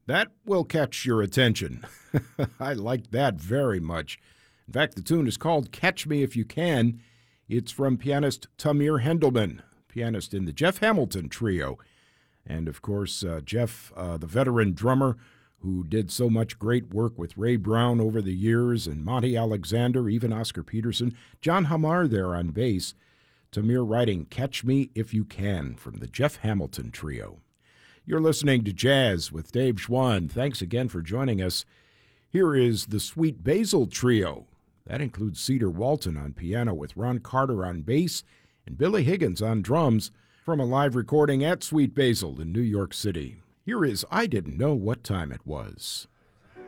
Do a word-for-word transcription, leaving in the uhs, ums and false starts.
That will catch your attention. I like that very much. In fact, the tune is called Catch Me If You Can. It's from pianist Tamir Hendelman, pianist in the Jeff Hamilton Trio. And, of course, uh, Jeff, uh, the veteran drummer who did so much great work with Ray Brown over the years, and Monty Alexander, even Oscar Peterson, John Hamar there on bass. Tamir writing Catch Me If You Can from the Jeff Hamilton Trio. You're listening to Jazz with Dave Schwann. Thanks again for joining us. Here is the Sweet Basil Trio. That includes Cedar Walton on piano with Ron Carter on bass and Billy Higgins on drums from a live recording at Sweet Basil in New York City. Here is I Didn't Know What Time It Was.